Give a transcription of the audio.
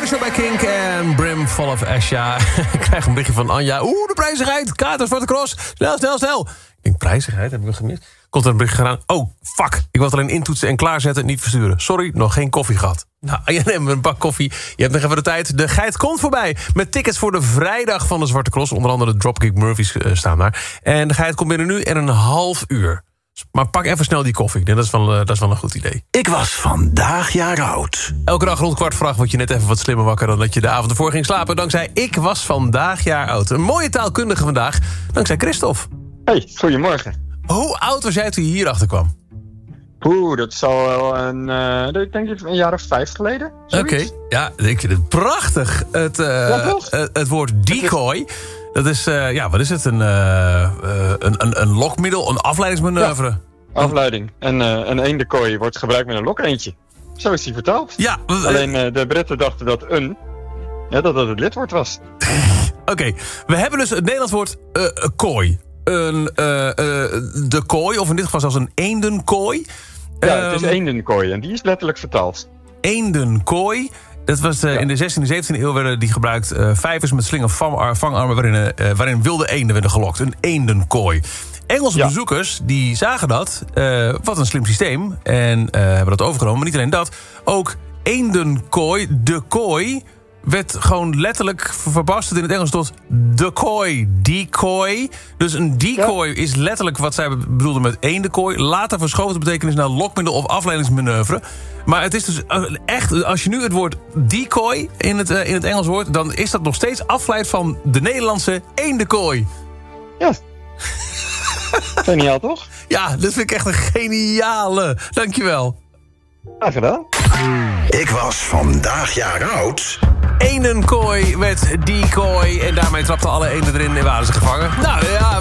Show bij Kink en Brim Full of Ash. Ja, ik krijg een berichtje van Anja. De prijzigheid, katers voor de cross. Snel. Ik denk, prijzigheid, heb ik hem gemist? Komt er een berichtje gedaan. Oh, fuck. Ik wil het alleen intoetsen en klaarzetten, niet versturen. Sorry, nog geen koffie gehad. Nou, je neemt een bak koffie. Je hebt nog even de tijd. De geit komt voorbij. Met tickets voor de vrijdag van de Zwarte Cross. Onder andere de Dropkick Murphys staan daar. En de geit komt binnen nu en een half uur. Maar pak even snel die koffie. Dat is wel een goed idee. Ik was vandaag jaar oud. Elke dag rond 7:15 word je net even wat slimmer wakker dan dat je de avond ervoor ging slapen. Dankzij Ik was vandaag jaar oud. Een mooie taalkundige vandaag. Dankzij Christophe. Hey, goedemorgen. Hoe oud was jij toen je hierachter kwam? Dat zal wel ik denk een jaar of 5 geleden. Oké. Ja, ik vind het prachtig. Het woord decoy. Dat is, wat is het? Een lokmiddel, een afleidingsmanoeuvre. Ja, afleiding. En een eendenkooi wordt gebruikt met een lokeentje. Zo is hij vertaald. Ja, alleen de Britten dachten dat dat het lidwoord was. Oké, we hebben dus het Nederlands woord kooi. De kooi, of in dit geval zelfs een eendenkooi. Ja, het is eendenkooi en die is letterlijk vertaald. Eendenkooi. Dat was in de 16e en 17e eeuw werden die gebruikt. Vijvers met slinger vangarmen waarin wilde eenden werden gelokt. Een eendenkooi. Engelse bezoekers die zagen dat. Wat een slim systeem. En hebben dat overgenomen. Maar niet alleen dat. Ook eendenkooi, de kooi, werd gewoon letterlijk verbasterd in het Engels tot decoy, decoy. Dus een decoy is letterlijk wat zij bedoelden met eendenkooi. Later verschoven de betekenis naar lokmiddel of afleidingsmanoeuvre. Maar het is dus echt, als je nu het woord decoy in het Engels hoort, dan is dat nog steeds afgeleid van de Nederlandse eendenkooi. Ja. Geniaal, toch? Ja, dat vind ik echt een geniale. Dankjewel. Graag gedaan. Ik was vandaag jaar oud. Eendenkooi met decoy. En daarmee trapten alle eenden erin en waren ze gevangen. Nou ja.